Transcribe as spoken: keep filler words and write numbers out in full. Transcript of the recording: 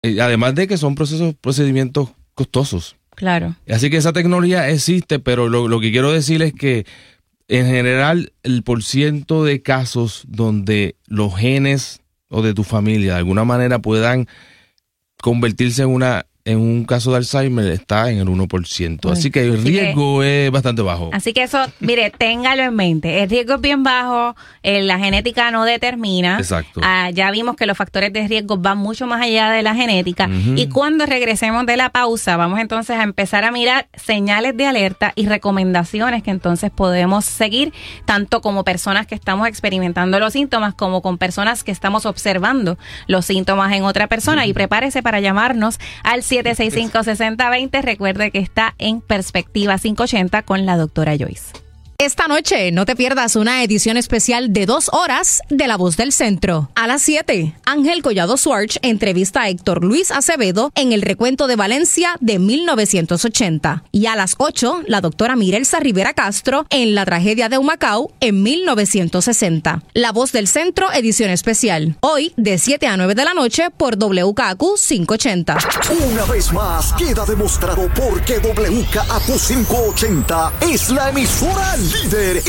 Eh, además de que son procesos, procedimientos costosos. Claro. Así que esa tecnología existe, pero lo, lo que quiero decir es que en general el porciento de casos donde los genes o de tu familia de alguna manera puedan convertirse en una en un caso de Alzheimer está en el uno por ciento. Uy, así que el riesgo que, es bastante bajo. Así que eso, mire, téngalo en mente. El riesgo es bien bajo, eh, la genética no determina. Exacto. Ah, ya vimos que los factores de riesgo van mucho más allá de la genética. Uh-huh. Y cuando regresemos de la pausa, vamos entonces a empezar a mirar señales de alerta y recomendaciones que entonces podemos seguir, tanto como personas que estamos experimentando los síntomas, como con personas que estamos observando los síntomas en otra persona. Uh-huh. Y prepárese para llamarnos al siete seis cinco, seis cero dos cero. Recuerde que está en Perspectiva quinientos ochenta con la doctora Joyce. Esta noche no te pierdas una edición especial de dos horas de La Voz del Centro. A las siete, Ángel Collado Swartz entrevista a Héctor Luis Acevedo en el recuento de Valencia de mil novecientos ochenta. Y a las ocho, la doctora Mirelsa Rivera Castro en la tragedia de Humacao en mil novecientos sesenta. La Voz del Centro, edición especial. Hoy, de siete a nueve de la noche por W K Q quinientos ochenta. Una vez más, queda demostrado por qué W K Q quinientos ochenta es la emisora líder